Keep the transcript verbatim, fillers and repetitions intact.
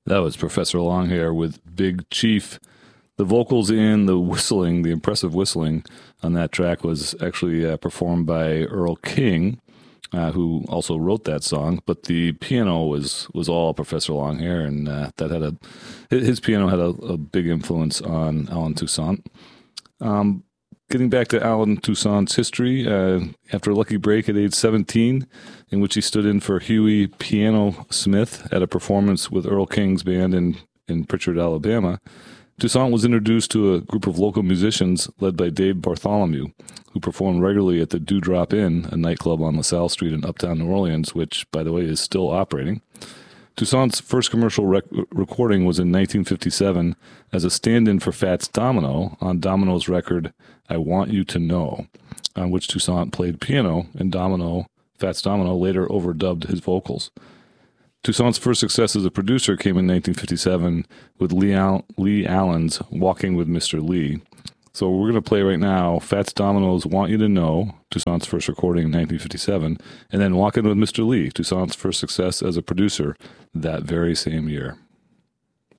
That was Professor Longhair with Big Chief. The vocals and the whistling, the impressive whistling on that track was actually uh, performed by Earl King, uh, who also wrote that song. But the piano was was all Professor Longhair, and uh, that had a his piano had a, a big influence on Allen Toussaint. Um, Getting back to Allen Toussaint's history, uh, after a lucky break at age seventeen, in which he stood in for Huey Piano Smith at a performance with Earl King's band in, in Pritchard, Alabama, Toussaint was introduced to a group of local musicians led by Dave Bartholomew, who performed regularly at the Dewdrop Inn, a nightclub on LaSalle Street in uptown New Orleans, which, by the way, is still operating. Toussaint's first commercial rec- recording was in nineteen fifty-seven as a stand-in for Fats Domino on Domino's record I Want You to Know, on which Toussaint played piano, and Domino, Fats Domino later overdubbed his vocals. Toussaint's first success as a producer came in nineteen fifty-seven with Lee, Al- Lee Allen's Walking with Mister Lee. So we're going to play right now Fats Domino's Want You to Know, Toussaint's first recording in nineteen fifty-seven, and then Walking with Mister Lee, Toussaint's first success as a producer that very same year.